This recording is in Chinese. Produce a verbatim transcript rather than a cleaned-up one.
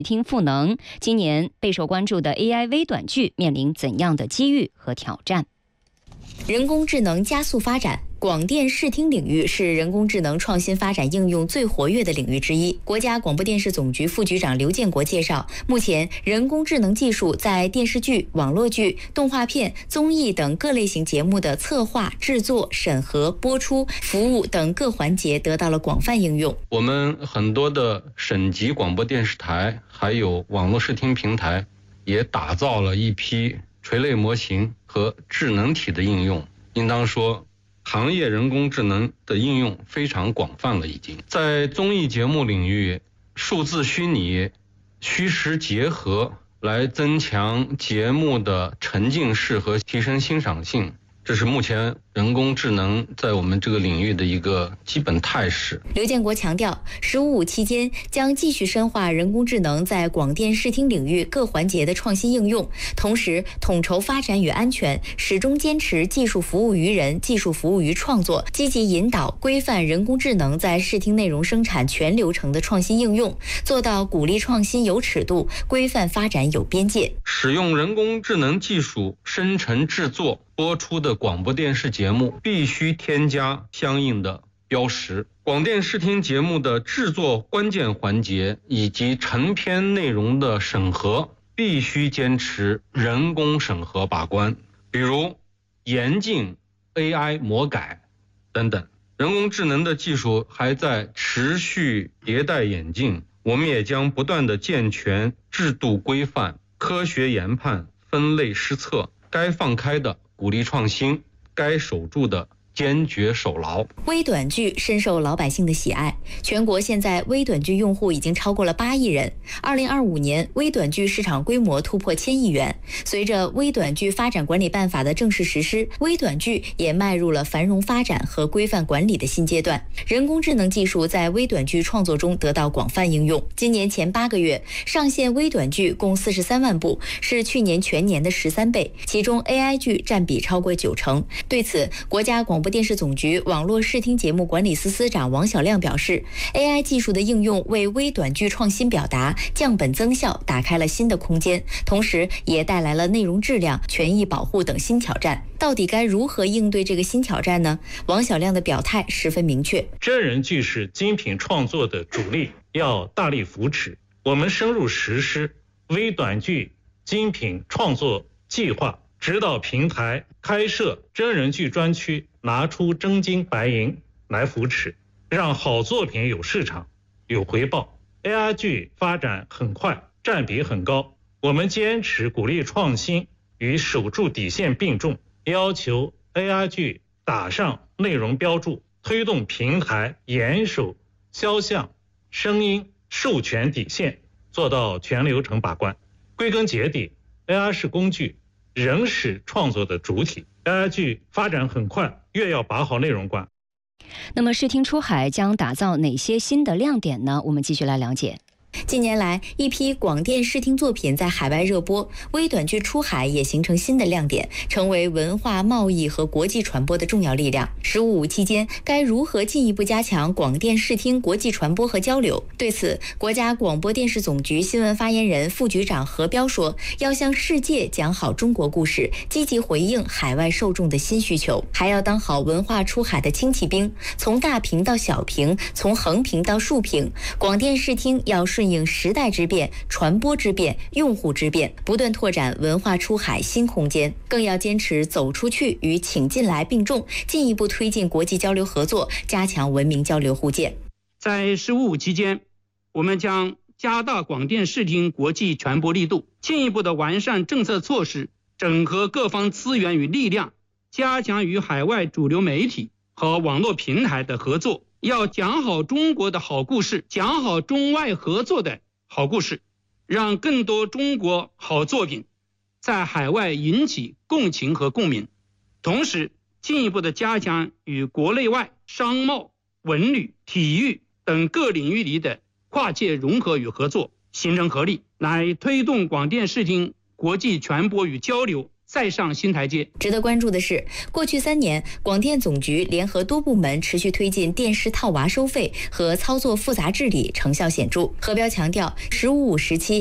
听赋能，今年备受关注的 A I 微短剧面临怎样的机遇和挑战？ 人工智能加速发展，广电视听领域是人工智能创新发展应用最活跃的领域之一。国家广播电视总局副局长刘建国介绍，目前人工智能技术在电视剧、网络剧、动画片、综艺等各类型节目的策划、制作、审核、播出、服务等各环节得到了广泛应用。 我们很多的省级广播电视台还有网络视听平台也打造了一批垂类模型和智能体的应用，应当说行业人工智能的应用非常广泛了。已经在综艺节目领域，数字虚拟、虚实结合来增强节目的沉浸式和提升欣赏性，这是目前人工智能在我们这个领域的一个基本态势。 刘建国强调，十五五期间将继续深化人工智能在广电视听领域各环节的创新应用，同时统筹发展与安全，始终坚持技术服务于人、技术服务于创作，积极引导规范人工智能在视听内容生产全流程的创新应用，做到鼓励创新有尺度，规范发展有边界。 使用人工智能技术生成制作播出的广播电视节目必须添加相应的标识。广电视听节目的制作关键环节以及成片内容的审核必须坚持人工审核把关，比如严禁 A I 魔改等等。人工智能的技术还在持续迭代演进，我们也将不断的健全制度规范，科学研判，分类施策，该放开的鼓励创新，该守住的坚决守牢。 微短剧深受老百姓的喜爱，全国现在微短剧用户已经超过了八亿人。二零二五年，微短剧市场规模突破千亿元。随着微短剧发展管理办法的正式实施，微短剧也迈入了繁荣发展和规范管理的新阶段。人工智能技术在微短剧创作中得到广泛应用。今年前八个月上线微短剧共四十三万部，是去年全年的十三倍，其中 A I 剧占比超过九成。对此，国家广播电视总局网络视听节目管理司司长王晓亮表示， A I 技术的应用为微短剧创新表达、降本增效打开了新的空间，同时也带来了内容质量、权益保护等新挑战。到底该如何应对这个新挑战呢？王晓亮的表态十分明确， 真人剧是精品创作的主力，要大力扶持。我们深入实施微短剧精品创作计划，指导平台开设真人剧专区，拿出真金白银来扶持，让好作品有市场、有回报。A I 剧发展很快，占比很高，我们坚持鼓励创新与守住底线并重，要求 A I 剧打上内容标注，推动平台严守肖像、声音授权底线，做到全流程把关。归根结底， A I 是工具，人是创作的主体。 A I 剧发展很快，越要把好内容关。 那么视听出海将打造哪些新的亮点呢？我们继续来了解。 近年来，一批广电视听作品在海外热播，微短剧出海也形成新的亮点，成为文化贸易和国际传播的重要力量。十五五期间，该如何进一步加强广电视听国际传播和交流？对此，国家广播电视总局新闻发言人、副局长何彪说，要向世界讲好中国故事，积极回应海外受众的新需求，还要当好文化出海的轻骑兵，从大屏到小屏，从横屏到竖屏，广电视听要顺应时代之变、传播之变、用户之变，不断拓展文化出海新空间，更要坚持走出去与请进来并重，进一步推进国际交流合作，加强文明交流互鉴。 在十五五期间，我们将加大广电视听国际传播力度，进一步的完善政策措施，整合各方资源与力量，加强与海外主流媒体和网络平台的合作，要讲好中国的好故事，讲好中外合作的好故事，让更多中国好作品在海外引起共情和共鸣。同时，进一步的加强与国内外商贸、文旅、体育等各领域里的跨界融合与合作，形成合力，来推动广电视听国际传播与交流再上新台阶。 值得关注的是，过去三年，广电总局联合多部门持续推进电视套娃收费和操作复杂治理，成效显著。何标强调，“十五五”时期